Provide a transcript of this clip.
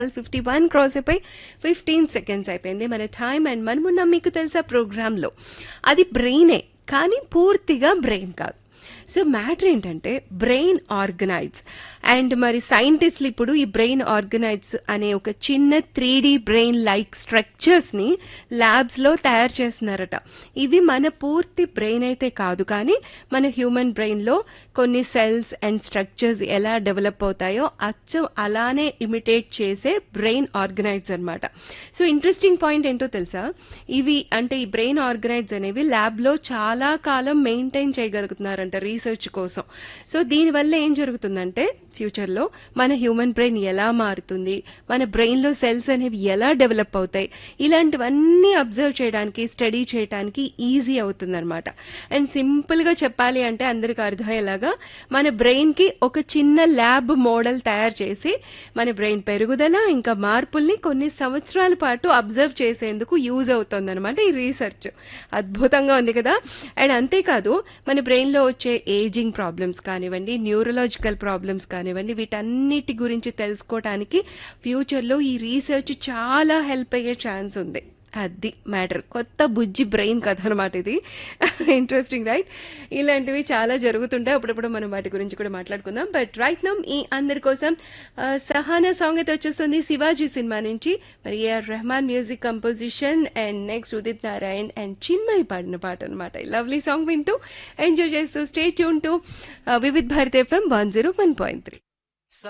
51 cross అయిపోయి 15 seconds అయిపోయింది మన టైం. అండ్ మనమున్న మీకు తెలుసా ప్రోగ్రాంలో అది బ్రెయినే, కానీ పూర్తిగా బ్రెయిన్ కాదు. సో మ్యాటర్ ఏంటంటే బ్రెయిన్ ఆర్గనైడ్స్. అండ్ మరి సైంటిస్టులు ఇప్పుడు ఈ బ్రెయిన్ ఆర్గనైడ్స్ అనే ఒక చిన్న 3D బ్రెయిన్ లైక్ స్ట్రక్చర్స్ని ల్యాబ్స్లో తయారు చేస్తున్నారట. ఇవి మన పూర్తి బ్రెయిన్ అయితే కాదు, కానీ మన హ్యూమన్ బ్రెయిన్లో కొన్ని సెల్స్ అండ్ స్ట్రక్చర్స్ ఎలా డెవలప్ అవుతాయో అచ్చం అలానే ఇమిటేట్ చేసే బ్రెయిన్ ఆర్గనైడ్స్ అనమాట. సో ఇంట్రెస్టింగ్ పాయింట్ ఏంటో తెలుసా, ఇవి అంటే ఈ బ్రెయిన్ ఆర్గనైడ్స్ అనేవి ల్యాబ్లో చాలా కాలం మెయింటైన్ చేయగలుగుతున్నారంట రీసెర్చ్ కోసం. సో దీనివల్ల ఏం జరుగుతుందంటే ఫ్యూచర్లో మన హ్యూమన్ బ్రెయిన్ ఎలా మారుతుంది, మన బ్రెయిన్లో సెల్స్ అనేవి ఎలా డెవలప్ అవుతాయి, ఇలాంటివన్నీ అబ్జర్వ్ చేయడానికి స్టడీ చేయడానికి ఈజీ అవుతుందన్నమాట. అండ్ సింపుల్గా చెప్పాలి అంటే అందరికి అర్థమయ్యేలాగా మన బ్రెయిన్కి ఒక చిన్న ల్యాబ్ మోడల్ తయారు చేసి మన బ్రెయిన్ పెరుగుదల ఇంకా మార్పుల్ని కొన్ని సంవత్సరాల పాటు అబ్జర్వ్ చేసేందుకు యూజ్ అవుతుందన్నమాట ఈ రీసెర్చ్. అద్భుతంగా ఉంది కదా. అండ్ అంతేకాదు మన బ్రెయిన్లో వచ్చే ఏజింగ్ ప్రాబ్లమ్స్ కానివ్వండి, న్యూరలాజికల్ ప్రాబ్లమ్స్ కానివ్వండి, వీటన్నిటి గురించి తెలుసుకోవడానికి ఫ్యూచర్లో ఈ రీసెర్చ్ చాలా హెల్ప్ అయ్యే ఛాన్స్ ఉంది. అది మ్యాటర్. కొత్త బుజ్జి బ్రెయిన్ కథ అనమాట ఇది. Interesting right. ఇలాంటివి చాలా జరుగుతుంటాయి, అప్పుడప్పుడు మనం వాటి గురించి కూడా మాట్లాడుకుందాం. బట్ రైట్ నౌ ఈ అందరి కోసం సహానా సాంగ్ అయితే వచ్చేస్తుంది శివాజీ సినిమా నుంచి. మరి AR Rahman music composition and next Udit Narayan and Chinmayi పాడిన పాట అనమాట. లవ్లీ సాంగ్ వింటూ ఎంజాయ్ చేస్తూ stay tune to Vividh Bharat FM 101.3.